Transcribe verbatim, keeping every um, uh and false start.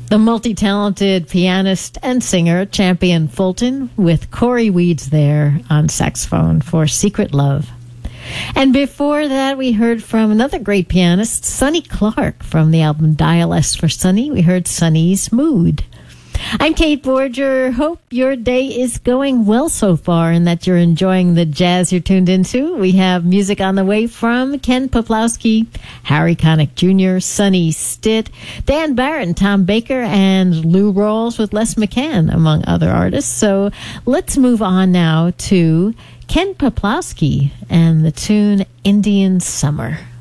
The multi-talented pianist and singer Champion Fulton with Corey Weeds there on saxophone for Secret Love. And before that, we heard from another great pianist, Sonny Clark, from the album Dial S for Sonny. We heard Sonny's Mood. I'm Kate Borger. Hope your day is going well so far and that you're enjoying the jazz you're tuned into. We have music on the way from Ken Poplowski, Harry Connick Junior, Sonny Stitt, Dan Barrett and Tom Baker, and Lou Rawls with Les McCann, among other artists. So let's move on now to Ken Poplowski and the tune Indian Summer.